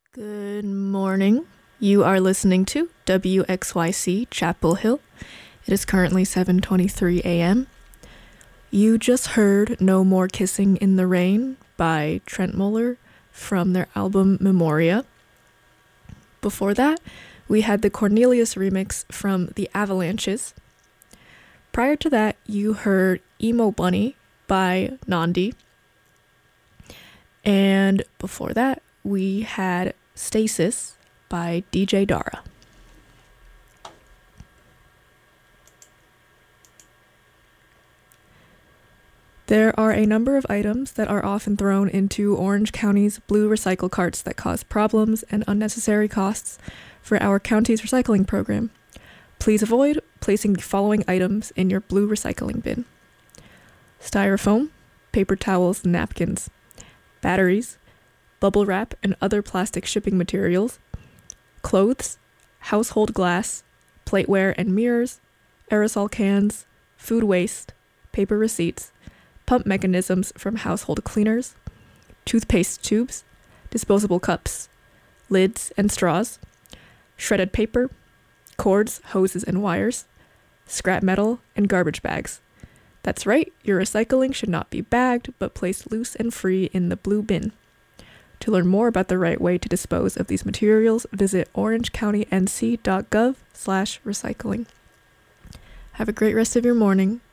Good morning. You are listening to WXYC Chapel Hill. It is currently 7:23 a.m. You just heard No More Kissing in the Rain by Trent Muller from their album Memoria. Before that, we had the Cornelius remix from The Avalanches. Prior to that, you heard Emo Bunny by Nandi. And before that, we had Stasis by DJ Dara. There are a number of items that are often thrown into Orange County's blue recycle carts that cause problems and unnecessary costs for our county's recycling program. Please avoid placing the following items in your blue recycling bin: styrofoam, paper towels and napkins, batteries, bubble wrap and other plastic shipping materials, clothes, household glass, plateware and mirrors, aerosol cans, food waste, paper receipts, pump mechanisms from household cleaners, toothpaste tubes, disposable cups, lids and straws, shredded paper, cords, hoses and wires, scrap metal, and garbage bags. That's right, your recycling should not be bagged, but placed loose and free in the blue bin. To learn more about the right way to dispose of these materials, visit orangecountync.gov/recycling. Have a great rest of your morning.